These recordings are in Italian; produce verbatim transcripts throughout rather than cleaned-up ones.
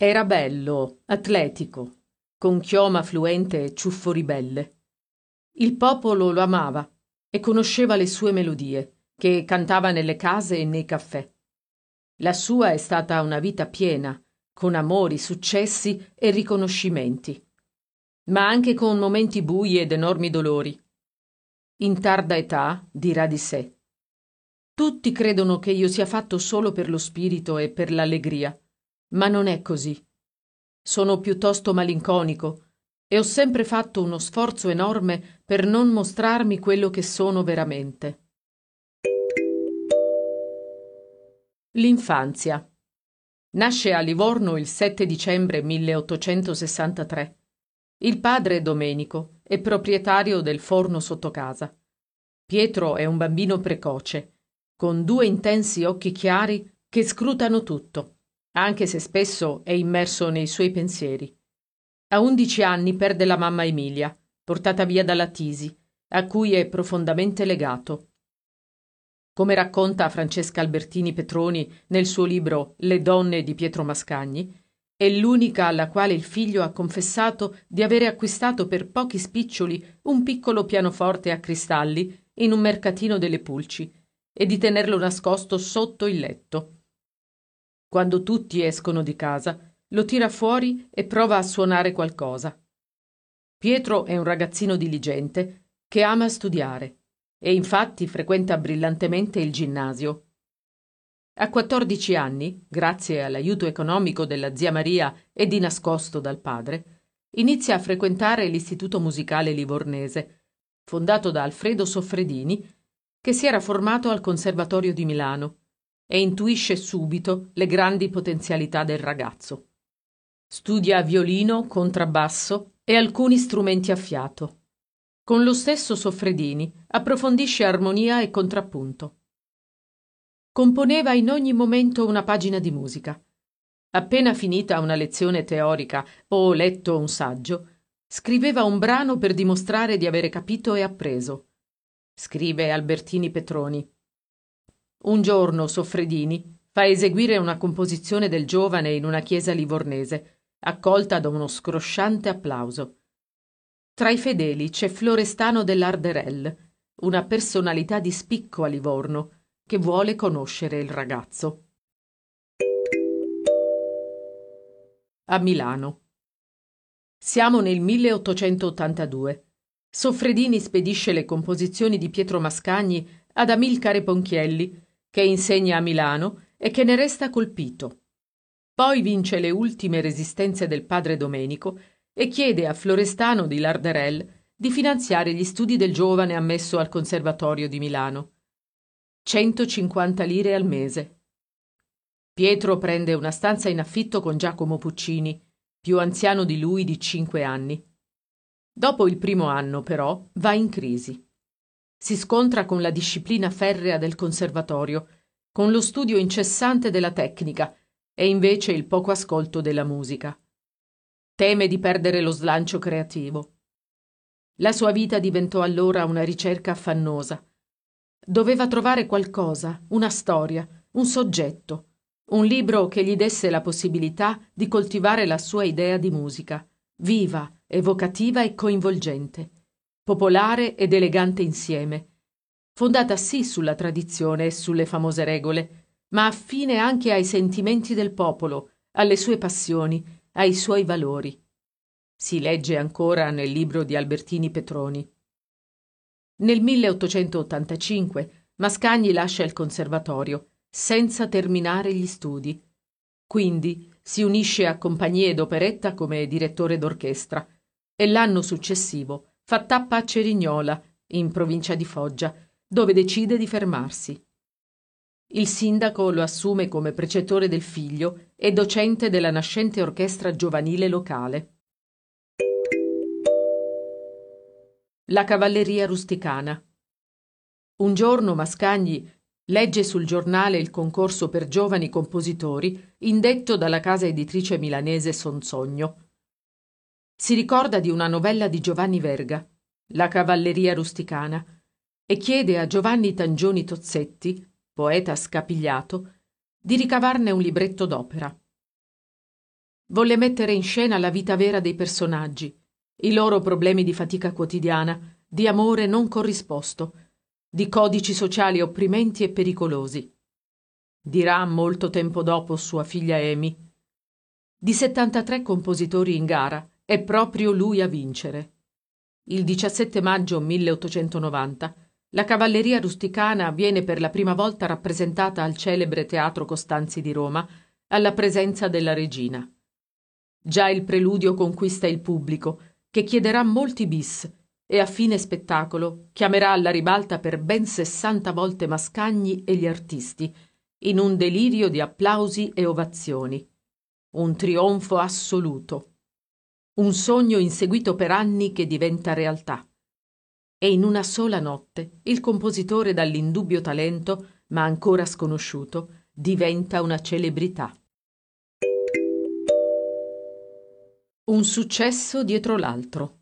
Era bello, atletico, con chioma fluente e ciuffo ribelle. Il popolo lo amava e conosceva le sue melodie, che cantava nelle case e nei caffè. La sua è stata una vita piena, con amori, successi e riconoscimenti, ma anche con momenti bui ed enormi dolori. In tarda età dirà di sé: tutti credono che io sia fatto solo per lo spirito e per l'allegria, ma non è così. Sono piuttosto malinconico e ho sempre fatto uno sforzo enorme per non mostrarmi quello che sono veramente. L'infanzia. Nasce a Livorno il sette dicembre milleottocentosessantatré. Il padre, Domenico, è proprietario del forno sotto casa. Pietro è un bambino precoce, con due intensi occhi chiari che scrutano tutto, anche se spesso è immerso nei suoi pensieri. A undici anni perde la mamma Emilia, portata via dalla tisi, a cui è profondamente legato. Come racconta Francesca Albertini Petroni nel suo libro Le donne di Pietro Mascagni, è l'unica alla quale il figlio ha confessato di avere acquistato per pochi spiccioli un piccolo pianoforte a cristalli in un mercatino delle Pulci e di tenerlo nascosto sotto il letto. Quando tutti escono di casa, lo tira fuori e prova a suonare qualcosa. Pietro è un ragazzino diligente che ama studiare e infatti frequenta brillantemente il ginnasio. A quattordici anni, grazie all'aiuto economico della zia Maria e di nascosto dal padre, inizia a frequentare l'istituto musicale livornese, fondato da Alfredo Soffredini, che si era formato al Conservatorio di Milano, e intuisce subito le grandi potenzialità del ragazzo. Studia violino, contrabbasso e alcuni strumenti a fiato. Con lo stesso Soffredini approfondisce armonia e contrappunto. Componeva in ogni momento una pagina di musica. Appena finita una lezione teorica o letto un saggio, scriveva un brano per dimostrare di avere capito e appreso. Scrive Albertini Petroni. Un giorno Soffredini fa eseguire una composizione del giovane in una chiesa livornese, accolta da uno scrosciante applauso. Tra i fedeli c'è Florestano dell'Arderel, una personalità di spicco a Livorno, che vuole conoscere il ragazzo. A Milano. Siamo nel milleottocentottantadue. Soffredini spedisce le composizioni di Pietro Mascagni ad Amilcare Ponchielli, che insegna a Milano e che ne resta colpito. Poi vince le ultime resistenze del padre Domenico e chiede a Florestano di Larderel di finanziare gli studi del giovane ammesso al Conservatorio di Milano. centocinquanta lire al mese. Pietro prende una stanza in affitto con Giacomo Puccini, più anziano di lui di cinque anni. Dopo il primo anno, però, va in crisi. Si scontra con la disciplina ferrea del conservatorio, con lo studio incessante della tecnica e invece il poco ascolto della musica. Teme di perdere lo slancio creativo. La sua vita diventò allora una ricerca affannosa. Doveva trovare qualcosa, una storia, un soggetto, un libro che gli desse la possibilità di coltivare la sua idea di musica, viva, evocativa e coinvolgente, popolare ed elegante insieme, fondata sì sulla tradizione e sulle famose regole, ma affine anche ai sentimenti del popolo, alle sue passioni, ai suoi valori. Si legge ancora nel libro di Albertini Petroni. Nel milleottocentottantacinque Mascagni lascia il conservatorio senza terminare gli studi. Quindi si unisce a compagnie d'operetta come direttore d'orchestra e l'anno successivo fa tappa a Cerignola, in provincia di Foggia, dove decide di fermarsi. Il sindaco lo assume come precettore del figlio e docente della nascente orchestra giovanile locale. La cavalleria rusticana. Un giorno Mascagni legge sul giornale il concorso per giovani compositori indetto dalla casa editrice milanese Sonsogno. Si ricorda di una novella di Giovanni Verga, La cavalleria rusticana, e chiede a Giovanni Tangioni Tozzetti, poeta scapigliato, di ricavarne un libretto d'opera. volle mettere in scena la vita vera dei personaggi, i loro problemi di fatica quotidiana, di amore non corrisposto, di codici sociali opprimenti e pericolosi. Dirà molto tempo dopo sua figlia Amy: di settantatré compositori in gara è proprio lui a vincere. Il diciassette maggio milleottocentonovanta la cavalleria rusticana viene per la prima volta rappresentata al celebre Teatro Costanzi di Roma alla presenza della regina. Già il preludio conquista il pubblico, che chiederà molti bis, e a fine spettacolo chiamerà alla ribalta per ben sessanta volte Mascagni e gli artisti, in un delirio di applausi e ovazioni. Un trionfo assoluto. Un sogno inseguito per anni che diventa realtà. E in una sola notte il compositore dall'indubbio talento, ma ancora sconosciuto, diventa una celebrità. Un successo dietro l'altro.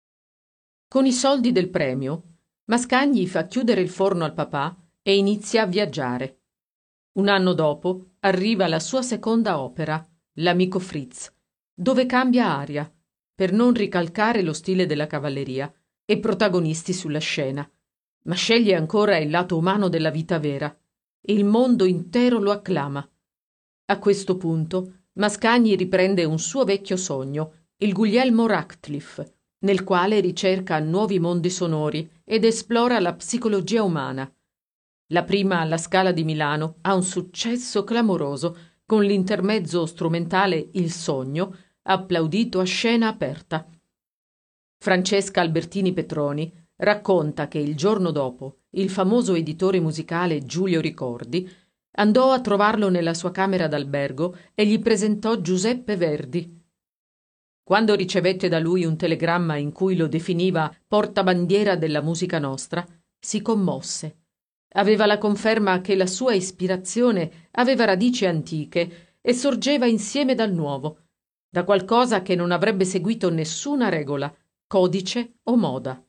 Con i soldi del premio, Mascagni fa chiudere il forno al papà e inizia a viaggiare. Un anno dopo arriva la sua seconda opera, L'amico Fritz, dove cambia aria, per non ricalcare lo stile della cavalleria e protagonisti sulla scena, ma sceglie ancora il lato umano della vita vera. Il mondo intero lo acclama. A questo punto Mascagni riprende un suo vecchio sogno, il Guglielmo Ratcliffe, nel quale ricerca nuovi mondi sonori ed esplora la psicologia umana. La prima alla Scala di Milano ha un successo clamoroso, con l'intermezzo strumentale Il sogno, applaudito a scena aperta. Francesca Albertini Petroni racconta che il giorno dopo il famoso editore musicale Giulio Ricordi andò a trovarlo nella sua camera d'albergo e gli presentò Giuseppe Verdi. Quando ricevette da lui un telegramma in cui lo definiva portabandiera della musica nostra, si commosse. Aveva la conferma che la sua ispirazione aveva radici antiche e sorgeva insieme dal nuovo, da qualcosa che non avrebbe seguito nessuna regola, codice o moda.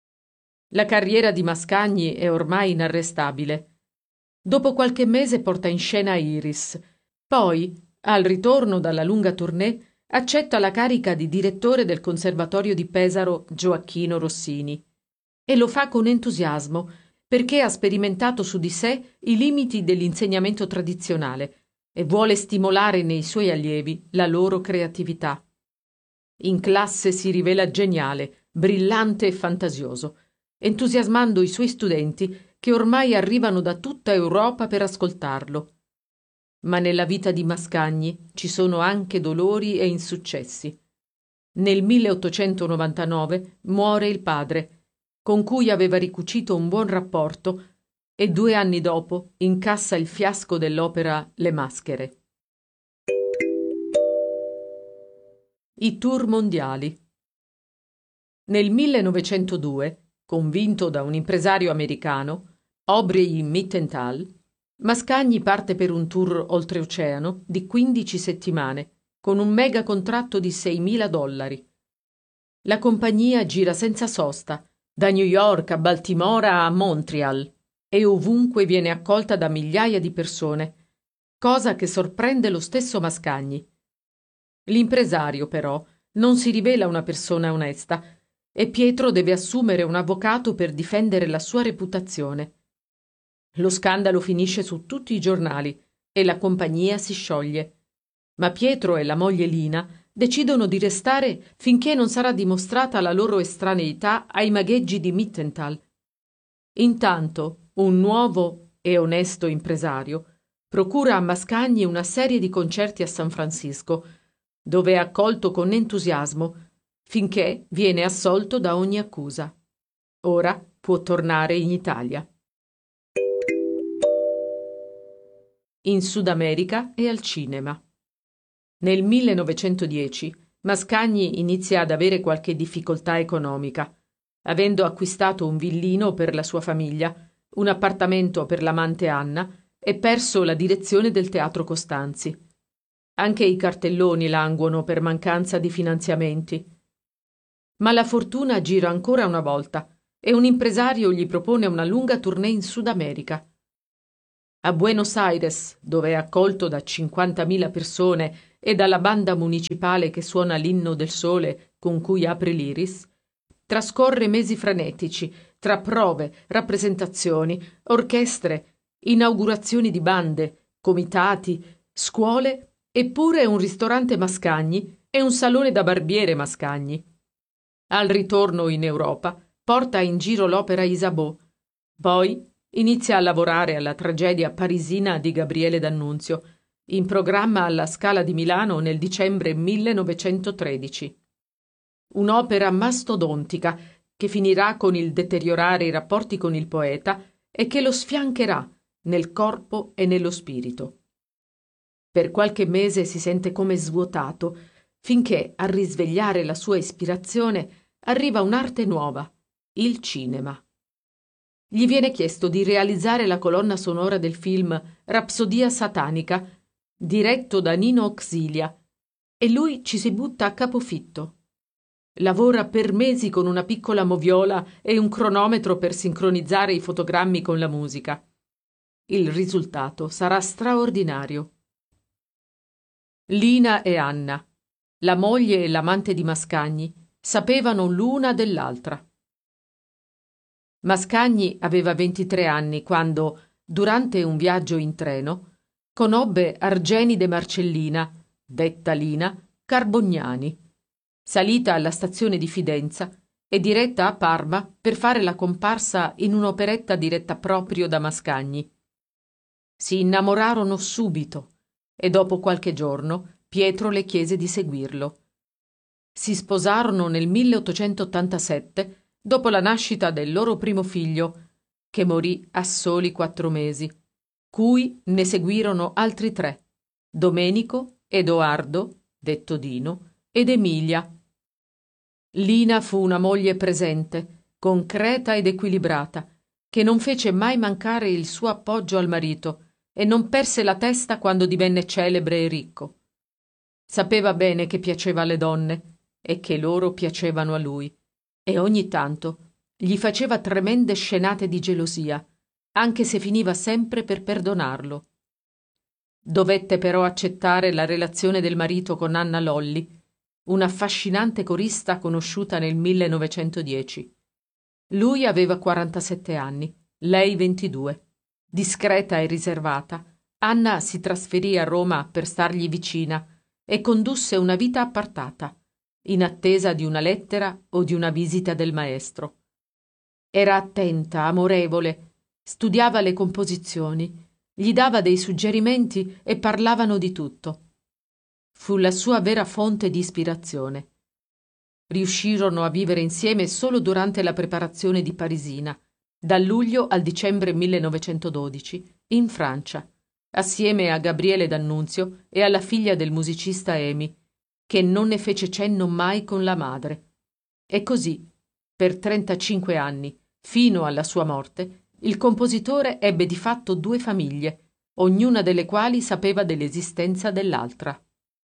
La carriera di Mascagni è ormai inarrestabile. Dopo qualche mese porta in scena Iris, poi, al ritorno dalla lunga tournée, accetta la carica di direttore del Conservatorio di Pesaro Gioacchino Rossini. E lo fa con entusiasmo, perché ha sperimentato su di sé i limiti dell'insegnamento tradizionale e vuole stimolare nei suoi allievi la loro creatività. In classe si rivela geniale, brillante e fantasioso, entusiasmando i suoi studenti che ormai arrivano da tutta Europa per ascoltarlo. Ma nella vita di Mascagni ci sono anche dolori e insuccessi. Nel milleottocentonovantanove muore il padre, con cui aveva ricucito un buon rapporto, e due anni dopo incassa il fiasco dell'opera Le Maschere. I tour mondiali. Nel millenovecentodue, convinto da un impresario americano, Aubrey Mittenthal, Mascagni parte per un tour oltreoceano di quindici settimane, con un mega contratto di seimila dollari. La compagnia gira senza sosta, da New York a Baltimora a Montreal, e ovunque viene accolta da migliaia di persone, cosa che sorprende lo stesso Mascagni. L'impresario, però, non si rivela una persona onesta, e Pietro deve assumere un avvocato per difendere la sua reputazione. Lo scandalo finisce su tutti i giornali e la compagnia si scioglie. Ma Pietro e la moglie Lina decidono di restare finché non sarà dimostrata la loro estraneità ai magheggi di Mittenthal. Intanto un nuovo e onesto impresario procura a Mascagni una serie di concerti a San Francisco, dove è accolto con entusiasmo finché viene assolto da ogni accusa. Ora può tornare in Italia. In Sud America e al cinema. Nel millenovecentodieci Mascagni inizia ad avere qualche difficoltà economica, avendo acquistato un villino per la sua famiglia, un appartamento per l'amante Anna e perso la direzione del Teatro Costanzi. Anche i cartelloni languono per mancanza di finanziamenti. Ma la fortuna gira ancora una volta e un impresario gli propone una lunga tournée in Sud America. A Buenos Aires, dove è accolto da cinquantamila persone e dalla banda municipale che suona l'Inno del Sole con cui apre l'Iris, trascorre mesi frenetici tra prove, rappresentazioni, orchestre, inaugurazioni di bande, comitati, scuole e pure un ristorante Mascagni e un salone da barbiere Mascagni. Al ritorno in Europa porta in giro l'opera Isabeau, poi inizia a lavorare alla tragedia parisina di Gabriele D'Annunzio, in programma alla Scala di Milano nel dicembre millenovecentotredici. Un'opera mastodontica che finirà con il deteriorare i rapporti con il poeta e che lo sfiancherà nel corpo e nello spirito. Per qualche mese si sente come svuotato, finché a risvegliare la sua ispirazione arriva un'arte nuova, il cinema. Gli viene chiesto di realizzare la colonna sonora del film Rapsodia satanica, diretto da Nino Auxilia, e lui ci si butta a capofitto. Lavora per mesi con una piccola moviola e un cronometro per sincronizzare i fotogrammi con la musica. Il risultato sarà straordinario. Lina e Anna, la moglie e l'amante di Mascagni, sapevano l'una dell'altra. Mascagni aveva ventitré anni quando, durante un viaggio in treno, conobbe Argenide Marcellina, detta Lina, Carbognani, salita alla stazione di Fidenza e diretta a Parma per fare la comparsa in un'operetta diretta proprio da Mascagni. Si innamorarono subito e dopo qualche giorno Pietro le chiese di seguirlo. Si sposarono nel milleottocentottantasette dopo la nascita del loro primo figlio, che morì a soli quattro mesi, cui ne seguirono altri tre: Domenico, Edoardo, detto Dino, ed Emilia. Lina fu una moglie presente, concreta ed equilibrata, che non fece mai mancare il suo appoggio al marito e non perse la testa quando divenne celebre e ricco. Sapeva bene che piaceva alle donne e che loro piacevano a lui, e ogni tanto gli faceva tremende scenate di gelosia, anche se finiva sempre per perdonarlo. Dovette però accettare la relazione del marito con Anna Lolli, un'affascinante corista conosciuta nel millenovecentodieci. Lui aveva quarantasette anni, lei ventidue. Discreta e riservata, Anna si trasferì a Roma per stargli vicina e condusse una vita appartata, in attesa di una lettera o di una visita del maestro. Era attenta, amorevole, studiava le composizioni, gli dava dei suggerimenti e parlavano di tutto. Fu la sua vera fonte di ispirazione. Riuscirono a vivere insieme solo durante la preparazione di Parisina, da luglio al dicembre millenovecentododici, in Francia, assieme a Gabriele D'Annunzio e alla figlia del musicista Emi, che non ne fece cenno mai con la madre. E così, per trentacinque anni, fino alla sua morte, il compositore ebbe di fatto due famiglie, ognuna delle quali sapeva dell'esistenza dell'altra.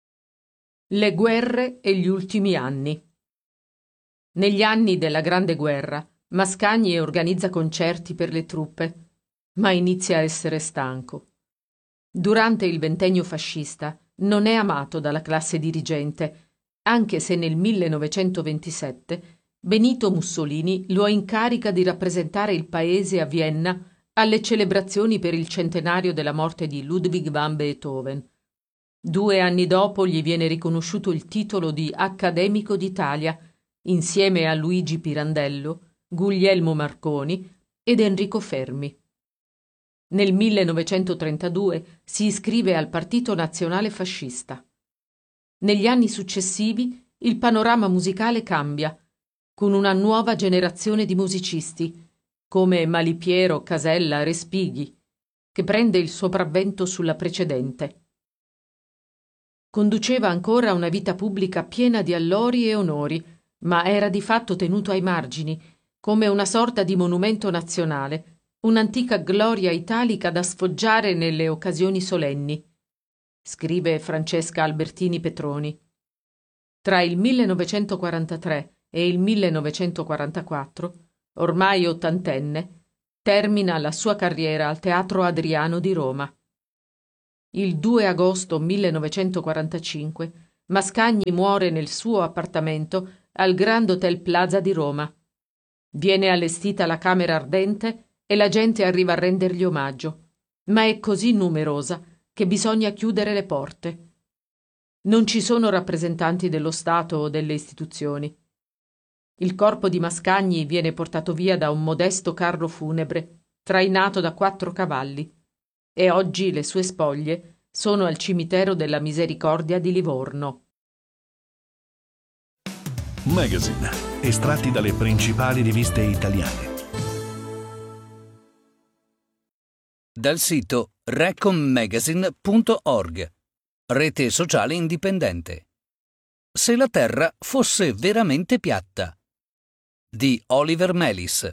Le guerre e gli ultimi anni. Negli anni della Grande Guerra, Mascagni organizza concerti per le truppe, ma inizia a essere stanco. Durante il ventennio fascista non è amato dalla classe dirigente, anche se nel millenovecentoventisette Benito Mussolini lo incarica di rappresentare il paese a Vienna alle celebrazioni per il centenario della morte di Ludwig van Beethoven. Due anni dopo gli viene riconosciuto il titolo di Accademico d'Italia, insieme a Luigi Pirandello, Guglielmo Marconi ed Enrico Fermi. Nel millenovecentotrentadue si iscrive al Partito Nazionale Fascista. Negli anni successivi il panorama musicale cambia, con una nuova generazione di musicisti, come Malipiero, Casella, Respighi, che prende il sopravvento sulla precedente. Conduceva ancora una vita pubblica piena di allori e onori, ma era di fatto tenuto ai margini, come una sorta di monumento nazionale, un'antica gloria italica da sfoggiare nelle occasioni solenni, scrive Francesca Albertini Petroni. Tra il millenovecentoquarantatré e il millenovecentoquarantaquattro, ormai ottantenne, termina la sua carriera al Teatro Adriano di Roma. Il due agosto millenovecentoquarantacinque Mascagni muore nel suo appartamento al Grand Hotel Plaza di Roma. Viene allestita la camera ardente e la gente arriva a rendergli omaggio, ma è così numerosa che bisogna chiudere le porte. Non ci sono rappresentanti dello Stato o delle istituzioni. Il corpo di Mascagni viene portato via da un modesto carro funebre, trainato da quattro cavalli, e oggi le sue spoglie sono al cimitero della Misericordia di Livorno. Magazine, estratti dalle principali riviste italiane. Dal sito recommagazine punto org, rete sociale indipendente. Se la Terra fosse veramente piatta, di Oliver Melis.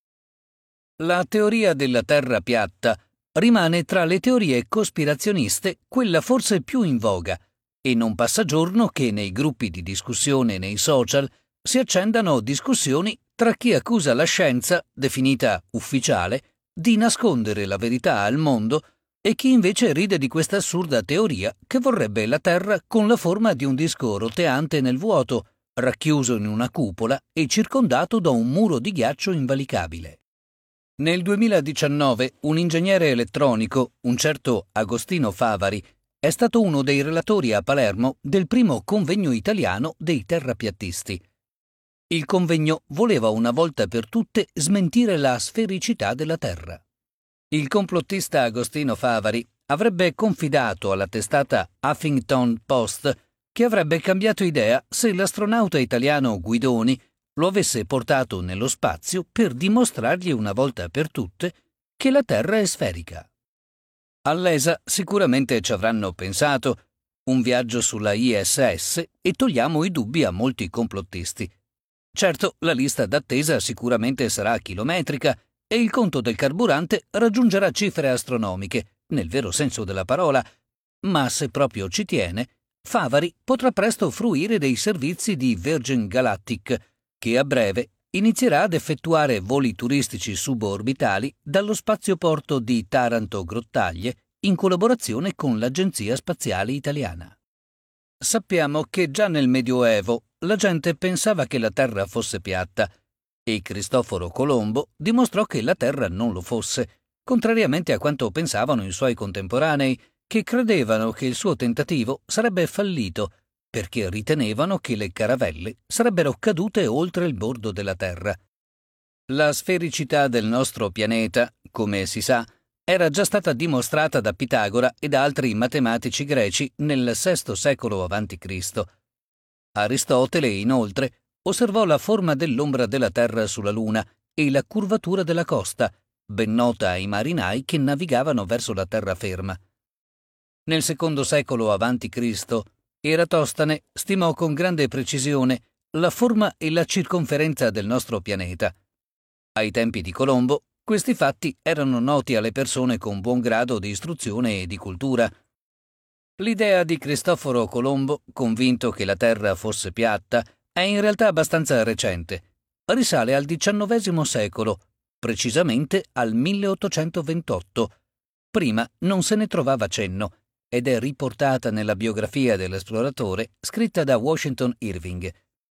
La teoria della Terra piatta rimane tra le teorie cospirazioniste quella forse più in voga, e non passa giorno che nei gruppi di discussione nei social si accendano discussioni tra chi accusa la scienza, definita ufficiale, di nascondere la verità al mondo e chi invece ride di questa assurda teoria che vorrebbe la Terra con la forma di un disco roteante nel vuoto, racchiuso in una cupola e circondato da un muro di ghiaccio invalicabile. Nel duemiladiciannove un ingegnere elettronico, un certo Agostino Favari, è stato uno dei relatori a Palermo del primo convegno italiano dei terrapiattisti. Il convegno voleva una volta per tutte smentire la sfericità della Terra. Il complottista Agostino Favari avrebbe confidato alla testata Huffington Post che avrebbe cambiato idea se l'astronauta italiano Guidoni lo avesse portato nello spazio per dimostrargli una volta per tutte che la Terra è sferica. All'E S A sicuramente ci avranno pensato, un viaggio sulla I S S e togliamo i dubbi a molti complottisti. Certo, la lista d'attesa sicuramente sarà chilometrica e il conto del carburante raggiungerà cifre astronomiche, nel vero senso della parola, ma se proprio ci tiene, Favari potrà presto fruire dei servizi di Virgin Galactic, che a breve inizierà ad effettuare voli turistici suborbitali dallo spazioporto di Taranto-Grottaglie in collaborazione con l'Agenzia Spaziale Italiana. Sappiamo che già nel Medioevo la gente pensava che la Terra fosse piatta e Cristoforo Colombo dimostrò che la Terra non lo fosse, contrariamente a quanto pensavano i suoi contemporanei, che credevano che il suo tentativo sarebbe fallito perché ritenevano che le caravelle sarebbero cadute oltre il bordo della Terra. La sfericità del nostro pianeta, come si sa, era già stata dimostrata da Pitagora e da altri matematici greci nel sesto secolo avanti Cristo. Aristotele, inoltre, osservò la forma dell'ombra della Terra sulla Luna e la curvatura della costa, ben nota ai marinai che navigavano verso la terraferma. Nel secondo secolo avanti Cristo, Eratostane stimò con grande precisione la forma e la circonferenza del nostro pianeta. Ai tempi di Colombo, questi fatti erano noti alle persone con buon grado di istruzione e di cultura. L'idea di Cristoforo Colombo, convinto che la Terra fosse piatta, è in realtà abbastanza recente. Risale al diciannovesimo secolo, precisamente al milleottocentoventotto. Prima non se ne trovava cenno, ed è riportata nella biografia dell'esploratore scritta da Washington Irving.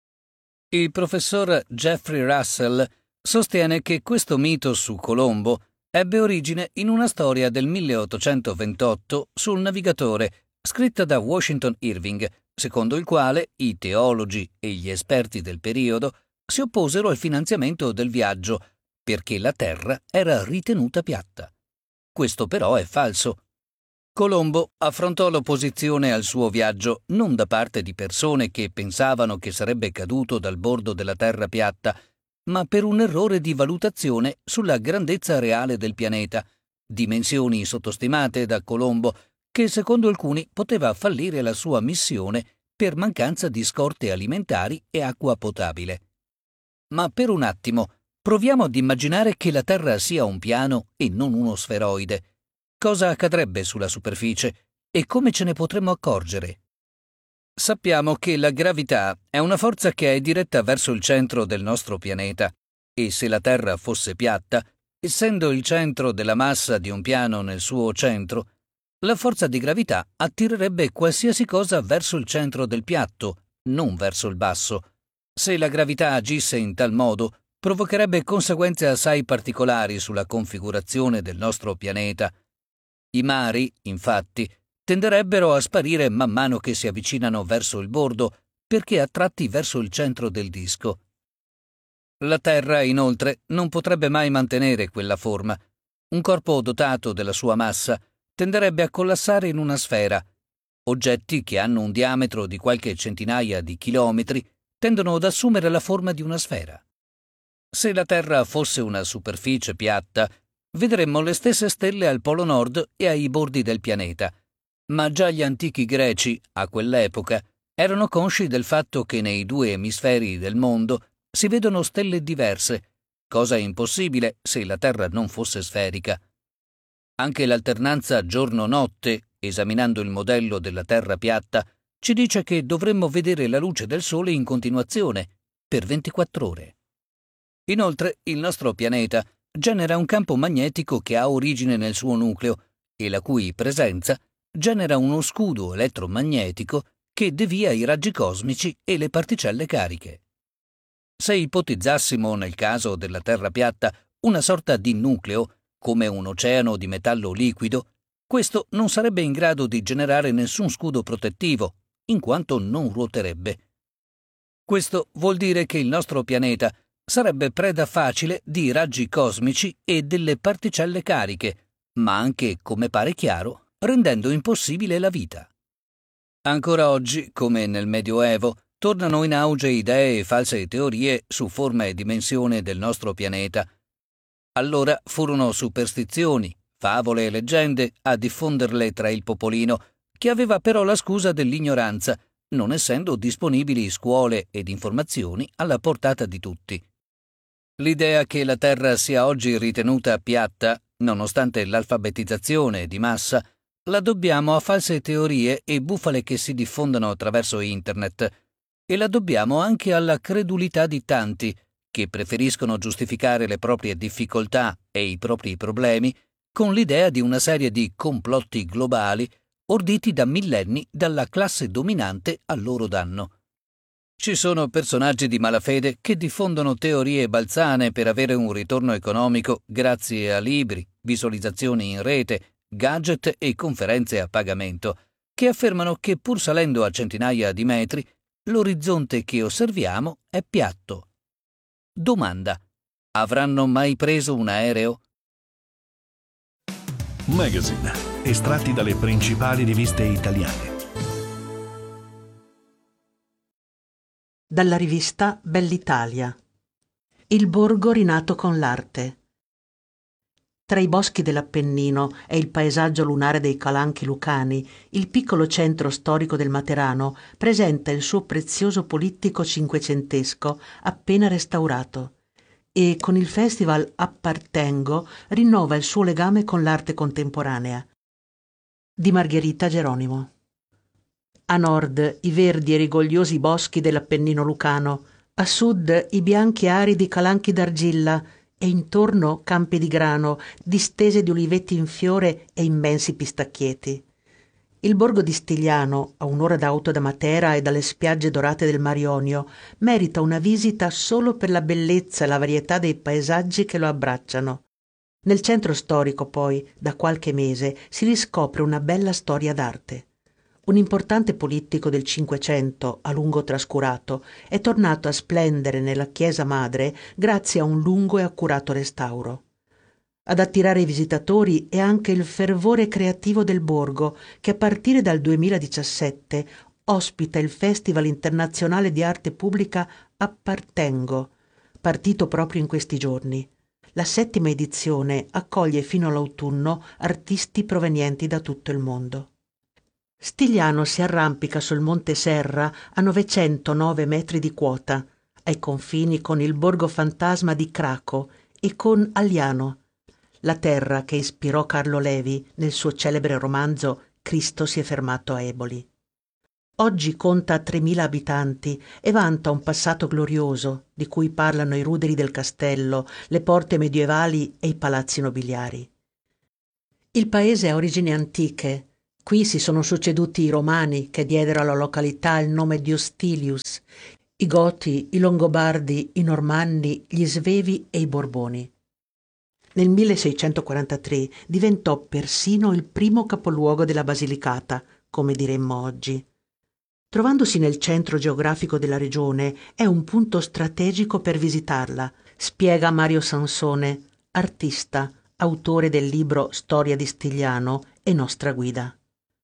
Il professor Jeffrey Russell sostiene che questo mito su Colombo ebbe origine in una storia del milleottocentoventotto sul navigatore, scritta da Washington Irving, secondo il quale i teologi e gli esperti del periodo si opposero al finanziamento del viaggio perché la Terra era ritenuta piatta. Questo però è falso. Colombo affrontò l'opposizione al suo viaggio non da parte di persone che pensavano che sarebbe caduto dal bordo della Terra piatta, ma per un errore di valutazione sulla grandezza reale del pianeta, dimensioni sottostimate da Colombo, che secondo alcuni poteva fallire la sua missione per mancanza di scorte alimentari e acqua potabile. Ma per un attimo proviamo ad immaginare che la Terra sia un piano e non uno sferoide. Cosa accadrebbe sulla superficie e come ce ne potremmo accorgere? Sappiamo che la gravità è una forza che è diretta verso il centro del nostro pianeta e se la Terra fosse piatta, essendo il centro della massa di un piano nel suo centro, La forza di gravità attirerebbe qualsiasi cosa verso il centro del piatto, non verso il basso. Se la gravità agisse in tal modo, provocherebbe conseguenze assai particolari sulla configurazione del nostro pianeta. I mari, infatti, tenderebbero a sparire man mano che si avvicinano verso il bordo, perché attratti verso il centro del disco. La Terra, inoltre, non potrebbe mai mantenere quella forma. Un corpo dotato della sua massa tenderebbe a collassare in una sfera. Oggetti che hanno un diametro di qualche centinaia di chilometri tendono ad assumere la forma di una sfera. Se la Terra fosse una superficie piatta, vedremmo le stesse stelle al polo nord e ai bordi del pianeta. Ma già gli antichi greci, a quell'epoca, erano consci del fatto che nei due emisferi del mondo si vedono stelle diverse, cosa impossibile se la Terra non fosse sferica. Anche l'alternanza giorno-notte, esaminando il modello della Terra piatta, ci dice che dovremmo vedere la luce del Sole in continuazione, per ventiquattro ore. Inoltre, il nostro pianeta genera un campo magnetico che ha origine nel suo nucleo e la cui presenza genera uno scudo elettromagnetico che devia i raggi cosmici e le particelle cariche. Se ipotizzassimo, nel caso della Terra piatta, una sorta di nucleo, come un oceano di metallo liquido, questo non sarebbe in grado di generare nessun scudo protettivo, in quanto non ruoterebbe. Questo vuol dire che il nostro pianeta sarebbe preda facile di raggi cosmici e delle particelle cariche, ma anche, come pare chiaro, rendendo impossibile la vita. Ancora oggi, come nel Medioevo, tornano in auge idee e false teorie su forma e dimensione del nostro pianeta. Allora furono superstizioni, favole e leggende a diffonderle tra il popolino, che aveva però la scusa dell'ignoranza, non essendo disponibili scuole ed informazioni alla portata di tutti. L'idea che la Terra sia oggi ritenuta piatta, nonostante l'alfabetizzazione di massa, la dobbiamo a false teorie e bufale che si diffondono attraverso Internet, e la dobbiamo anche alla credulità di tanti che preferiscono giustificare le proprie difficoltà e i propri problemi con l'idea di una serie di complotti globali orditi da millenni dalla classe dominante a loro danno. Ci sono personaggi di malafede che diffondono teorie balzane per avere un ritorno economico grazie a libri, visualizzazioni in rete, gadget e conferenze a pagamento, che affermano che pur salendo a centinaia di metri, l'orizzonte che osserviamo è piatto. Domanda: avranno mai preso un aereo? Magazine, estratti dalle principali riviste italiane. Dalla rivista Bell'Italia. Il borgo rinato con l'arte. Tra i boschi dell'Appennino e il paesaggio lunare dei Calanchi lucani, il piccolo centro storico del Materano presenta il suo prezioso polittico cinquecentesco appena restaurato e con il festival Appartengo rinnova il suo legame con l'arte contemporanea. Di Margherita Geronimo. A nord i verdi e rigogliosi boschi dell'Appennino lucano, a sud i bianchi aridi Calanchi d'argilla e intorno campi di grano, distese di oliveti in fiore e immensi pistacchieti. Il borgo di Stigliano, a un'ora d'auto da Matera e dalle spiagge dorate del Mar Ionio, merita una visita solo per la bellezza e la varietà dei paesaggi che lo abbracciano. Nel centro storico, poi, da qualche mese, si riscopre una bella storia d'arte. Un importante politico del Cinquecento, a lungo trascurato, è tornato a splendere nella chiesa madre grazie a un lungo e accurato restauro. Ad attirare i visitatori è anche il fervore creativo del borgo, che a partire dal duemiladiciassette ospita il Festival internazionale di arte pubblica Appartengo, partito proprio in questi giorni. La settima edizione accoglie fino all'autunno artisti provenienti da tutto il mondo. Stigliano si arrampica sul Monte Serra a novecentonove metri di quota, ai confini con il borgo fantasma di Craco e con Agliano, la terra che ispirò Carlo Levi nel suo celebre romanzo Cristo si è fermato a Eboli. Oggi conta tremila abitanti e vanta un passato glorioso di cui parlano i ruderi del castello, le porte medievali e i palazzi nobiliari. Il paese ha origini antiche, Qui si sono succeduti i Romani, che diedero alla località il nome di Ostilius, i Goti, i Longobardi, i Normanni, gli Svevi e i Borboni. Nel milleseicentoquarantatré diventò persino il primo capoluogo della Basilicata, come diremmo oggi. Trovandosi nel centro geografico della regione, è un punto strategico per visitarla, spiega Mario Sansone, artista, autore del libro Storia di Stigliano e nostra guida.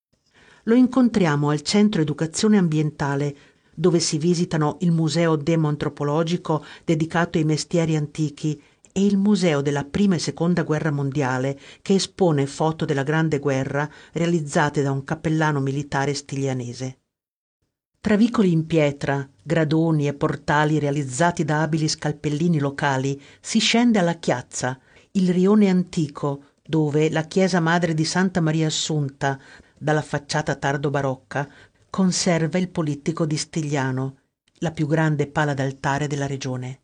Lo incontriamo al Centro Educazione Ambientale, dove si visitano il Museo Demoantropologico dedicato ai mestieri antichi e il Museo della Prima e Seconda Guerra Mondiale, che espone foto della Grande Guerra realizzate da un cappellano militare stiglianese. Tra vicoli in pietra, gradoni e portali realizzati da abili scalpellini locali si scende alla Chiazza, il rione antico, dove la chiesa madre di Santa Maria Assunta, dalla facciata tardo-barocca, conserva il Polittico di Stigliano, la più grande pala d'altare della regione.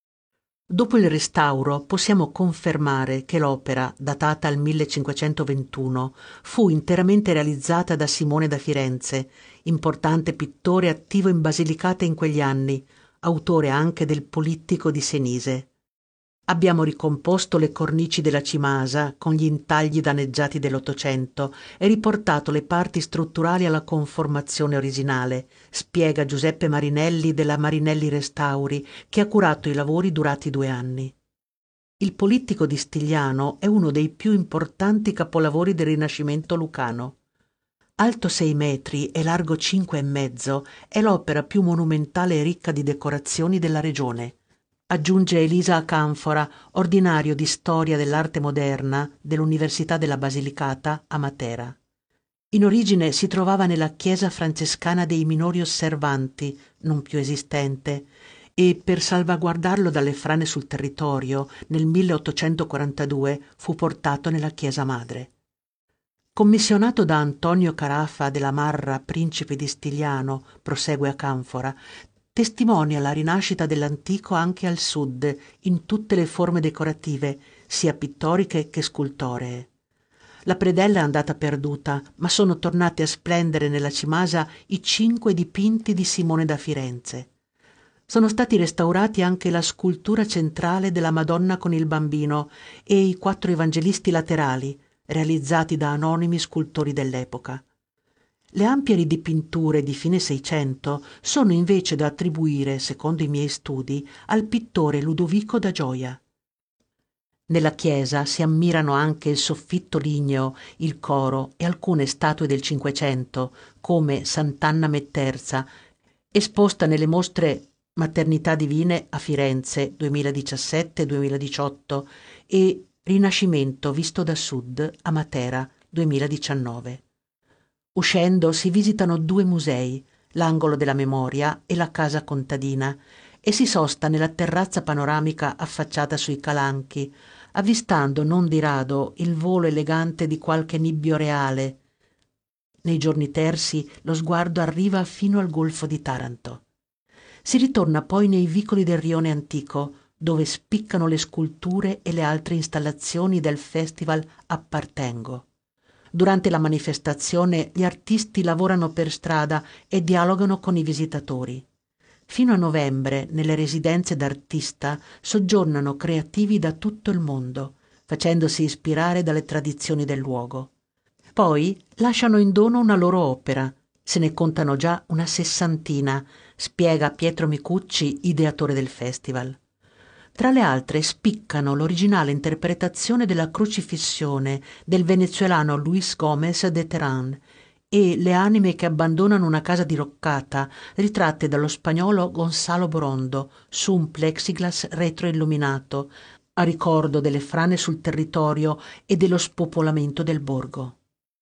Dopo il restauro possiamo confermare che l'opera, datata al millecinquecentoventuno, fu interamente realizzata da Simone da Firenze, importante pittore attivo in Basilicata in quegli anni, autore anche del Polittico di Senise. Abbiamo ricomposto le cornici della cimasa con gli intagli danneggiati dell'Ottocento e riportato le parti strutturali alla conformazione originale, spiega Giuseppe Marinelli della Marinelli Restauri, che ha curato i lavori durati due anni. Il Polittico di Stigliano è uno dei più importanti capolavori del Rinascimento lucano. Alto sei metri e largo cinque e mezzo, è l'opera più monumentale e ricca di decorazioni della regione. Aggiunge Elisa Acanfora, ordinario di Storia dell'Arte Moderna dell'Università della Basilicata a Matera. In origine si trovava nella chiesa francescana dei Minori Osservanti, non più esistente, e per salvaguardarlo dalle frane sul territorio, nel milleottocentoquarantadue fu portato nella chiesa madre. Commissionato da Antonio Carafa della Marra, principe di Stigliano, prosegue Acanfora, testimonia la rinascita dell'antico anche al sud, in tutte le forme decorative, sia pittoriche che scultoree. La predella è andata perduta, ma sono tornati a splendere nella cimasa i cinque dipinti di Simone da Firenze. Sono stati restaurati anche la scultura centrale della Madonna con il Bambino e i quattro evangelisti laterali, realizzati da anonimi scultori dell'epoca. Le ampie ridipinture di fine Seicento sono invece da attribuire, secondo i miei studi, al pittore Ludovico da Gioia. Nella chiesa si ammirano anche il soffitto ligneo, il coro e alcune statue del Cinquecento, come Sant'Anna Metterza, esposta nelle mostre Maternità Divine a Firenze duemiladiciassette duemiladiciotto e Rinascimento visto da sud a Matera duemiladiciannove. Uscendo si visitano due musei, l'Angolo della Memoria e la Casa Contadina, e si sosta nella terrazza panoramica affacciata sui calanchi, avvistando non di rado il volo elegante di qualche nibbio reale. Nei giorni tersi lo sguardo arriva fino al Golfo di Taranto. Si ritorna poi nei vicoli del rione antico, dove spiccano le sculture e le altre installazioni del festival Appartengo. Durante la manifestazione gli artisti lavorano per strada e dialogano con i visitatori. Fino a novembre, nelle residenze d'artista, soggiornano creativi da tutto il mondo, facendosi ispirare dalle tradizioni del luogo. Poi lasciano in dono una loro opera, se ne contano già una sessantina, spiega Pietro Micucci, ideatore del festival. Tra le altre spiccano l'originale interpretazione della Crocifissione del venezuelano Luis Gómez de Terán e Le anime che abbandonano una casa diroccata, ritratte dallo spagnolo Gonzalo Borondo su un plexiglass retroilluminato, a ricordo delle frane sul territorio e dello spopolamento del borgo.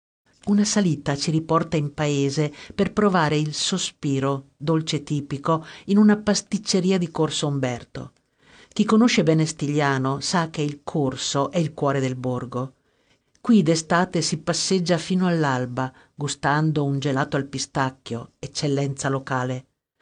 Una salita ci riporta in paese per provare il sospiro, dolce tipico, in una pasticceria di Corso Umberto. Chi conosce bene Stigliano sa che il corso è il cuore del borgo. Qui d'estate si passeggia fino all'alba, gustando un gelato al pistacchio, eccellenza locale.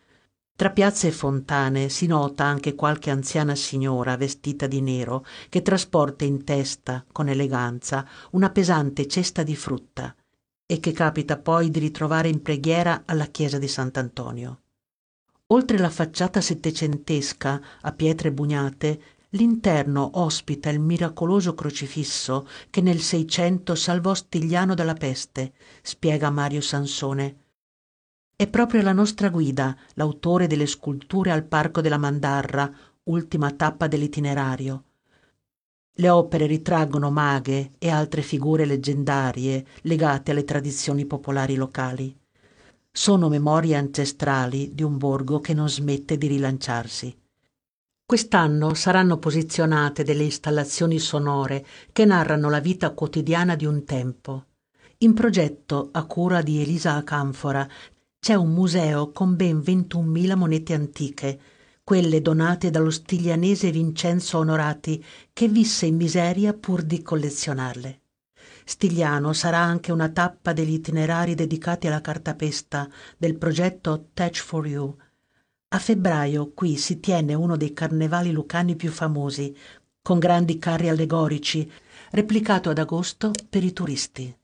Tra piazze e fontane si nota anche qualche anziana signora vestita di nero che trasporta in testa, con eleganza, una pesante cesta di frutta e che capita poi di ritrovare in preghiera alla chiesa di Sant'Antonio. Oltre la facciata settecentesca a pietre bugnate, l'interno ospita il miracoloso crocifisso che nel Seicento salvò Stigliano dalla peste, spiega Mario Sansone. È proprio la nostra guida, l'autore delle sculture al Parco della Mandarra, ultima tappa dell'itinerario. Le opere ritraggono maghe e altre figure leggendarie legate alle tradizioni popolari locali. Sono memorie ancestrali di un borgo che non smette di rilanciarsi. Quest'anno saranno posizionate delle installazioni sonore che narrano la vita quotidiana di un tempo. In progetto, a cura di Elisa Acanfora, c'è un museo con ben ventunomila monete antiche, quelle donate dallo stiglianese Vincenzo Onorati, che visse in miseria pur di collezionarle. Stigliano sarà anche una tappa degli itinerari dedicati alla cartapesta del progetto Touch for You. A febbraio qui si tiene uno dei carnevali lucani più famosi, con grandi carri allegorici, replicato ad agosto per i turisti.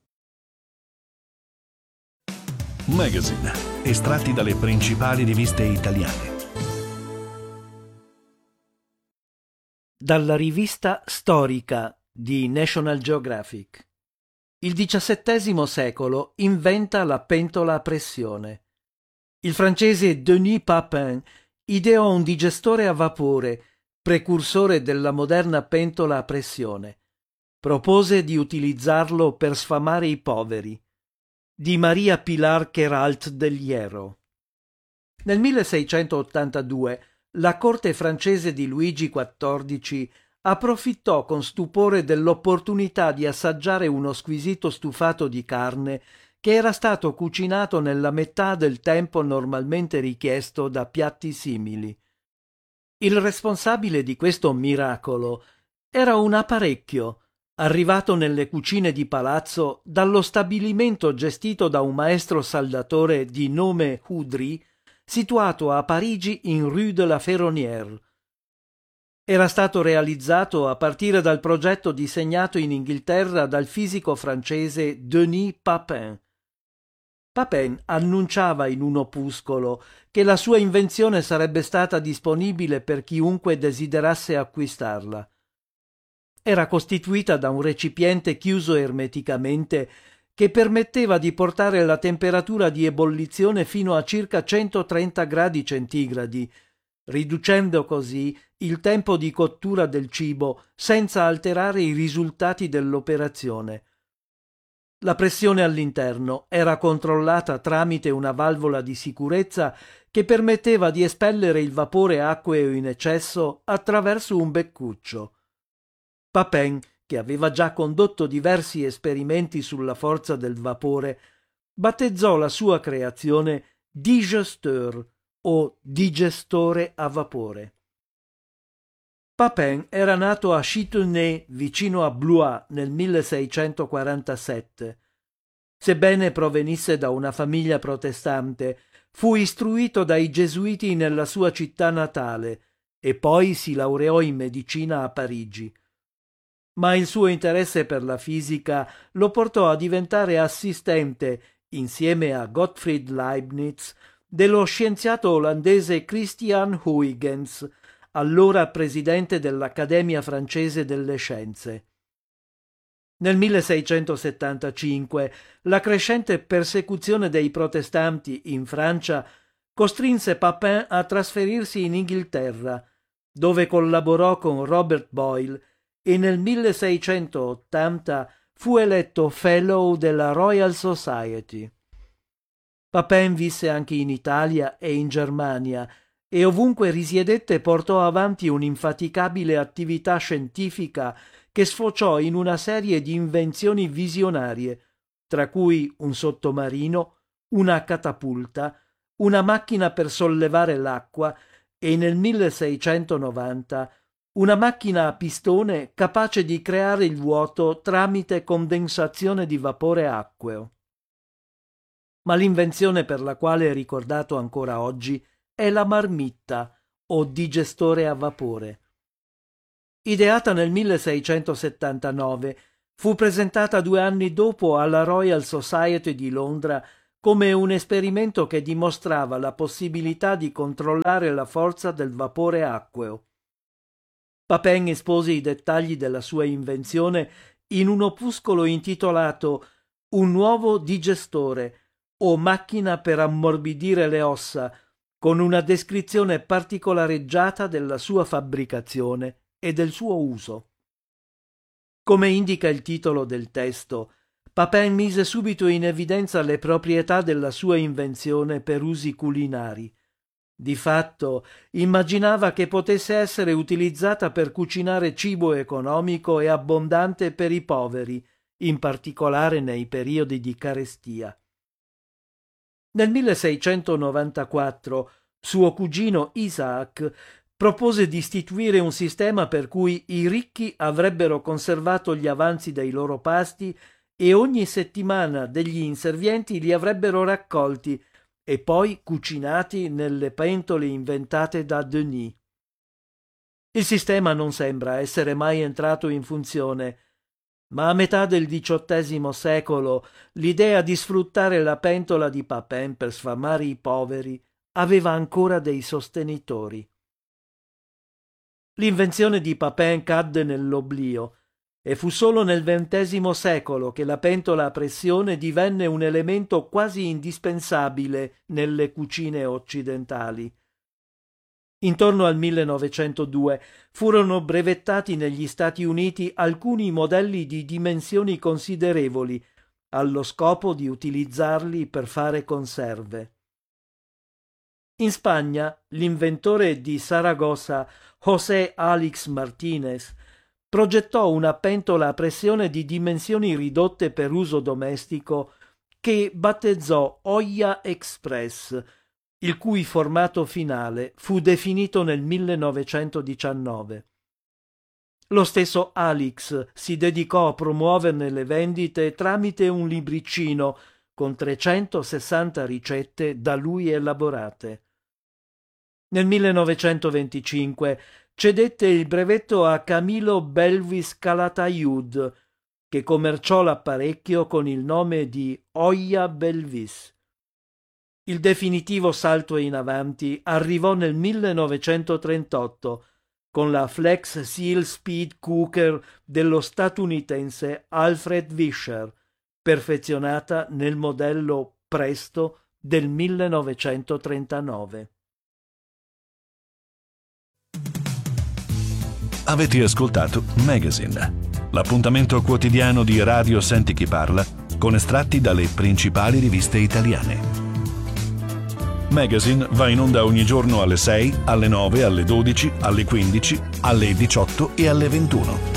Magazine, estratti dalle principali riviste italiane. Dalla rivista Storica di National Geographic. Il diciassettesimo secolo inventa la pentola a pressione. Il francese Denis Papin ideò un digestore a vapore, precursore della moderna pentola a pressione. Propose di utilizzarlo per sfamare i poveri. Di Maria Pilar Queralt del Hierro. Nel milleseicentottantadue la corte francese di Luigi quattordici approfittò con stupore dell'opportunità di assaggiare uno squisito stufato di carne che era stato cucinato nella metà del tempo normalmente richiesto da piatti simili. Il responsabile di questo miracolo era un apparecchio arrivato nelle cucine di palazzo dallo stabilimento gestito da un maestro saldatore di nome Houdry, situato a Parigi in Rue de la Ferronnière. Era stato realizzato a partire dal progetto disegnato in Inghilterra dal fisico francese Denis Papin. Papin annunciava in un opuscolo che la sua invenzione sarebbe stata disponibile per chiunque desiderasse acquistarla. Era costituita da un recipiente chiuso ermeticamente che permetteva di portare la temperatura di ebollizione fino a circa centotrenta gradi centigradi, riducendo così il tempo di cottura del cibo senza alterare i risultati dell'operazione. La pressione all'interno era controllata tramite una valvola di sicurezza che permetteva di espellere il vapore acqueo in eccesso attraverso un beccuccio. Papin, che aveva già condotto diversi esperimenti sulla forza del vapore, battezzò la sua creazione digesteur o digestore a vapore. Papin era nato a Chitenay, vicino a Blois, nel milleseicentoquarantasette. Sebbene provenisse da una famiglia protestante, fu istruito dai gesuiti nella sua città natale e poi si laureò in medicina a Parigi. Ma il suo interesse per la fisica lo portò a diventare assistente, insieme a Gottfried Leibniz, dello scienziato olandese Christian Huygens, allora presidente dell'Accademia francese delle scienze. Nel milleseicentosettantacinque la crescente persecuzione dei protestanti in Francia costrinse Papin a trasferirsi in Inghilterra, dove collaborò con Robert Boyle e nel milleseicentottanta fu eletto Fellow della Royal Society. Papin visse anche in Italia e in Germania e ovunque risiedette portò avanti un'infaticabile attività scientifica che sfociò in una serie di invenzioni visionarie, tra cui un sottomarino, una catapulta, una macchina per sollevare l'acqua e nel milleseicentonovanta una macchina a pistone capace di creare il vuoto tramite condensazione di vapore acqueo. Ma l'invenzione per la quale è ricordato ancora oggi è la marmitta o digestore a vapore. Ideata nel milleseicentosettantanove, Fu presentata due anni dopo alla Royal Society di Londra come un esperimento che dimostrava la possibilità di controllare la forza del vapore acqueo. Papin espose i dettagli della sua invenzione in un opuscolo intitolato Un nuovo digestore o macchina per ammorbidire le ossa, con una descrizione particolareggiata della sua fabbricazione e del suo uso. Come indica il titolo del testo, Papin mise subito in evidenza le proprietà della sua invenzione per usi culinari. Di fatto, immaginava che potesse essere utilizzata per cucinare cibo economico e abbondante per i poveri, in particolare nei periodi di carestia. Nel milleseicentonovantaquattro suo cugino Isaac propose di istituire un sistema per cui i ricchi avrebbero conservato gli avanzi dei loro pasti e ogni settimana degli inservienti li avrebbero raccolti e poi cucinati nelle pentole inventate da Denis. Il sistema non sembra essere mai entrato in funzione, ma a metà del diciottesimo secolo l'idea di sfruttare la pentola di Papin per sfamare i poveri aveva ancora dei sostenitori. L'invenzione di Papin cadde nell'oblio e fu solo nel ventesimo secolo che la pentola a pressione divenne un elemento quasi indispensabile nelle cucine occidentali. Intorno al millenovecentodue furono brevettati negli Stati Uniti alcuni modelli di dimensioni considerevoli, allo scopo di utilizzarli per fare conserve. In Spagna, l'inventore di Saragossa, José Alix Martínez, progettò una pentola a pressione di dimensioni ridotte per uso domestico che battezzò Olla Express, il cui formato finale fu definito nel millenovecentodiciannove. Lo stesso Alix si dedicò a promuoverne le vendite tramite un libricino con trecentosessanta ricette da lui elaborate. Nel millenovecentoventicinque cedette il brevetto a Camilo Belvis Calatayud, che commerciò l'apparecchio con il nome di Olla Belvis. Il definitivo salto in avanti arrivò nel millenovecentotrentotto con la Flex Seal Speed Cooker dello statunitense Alfred Vischer, perfezionata nel modello Presto del millenovecentotrentanove. Avete ascoltato Magazine, l'appuntamento quotidiano di Radio Senti Chi Parla con estratti dalle principali riviste italiane. Magazine va in onda ogni giorno alle sei, alle nove, alle dodici, alle quindici, alle diciotto e alle ventuno.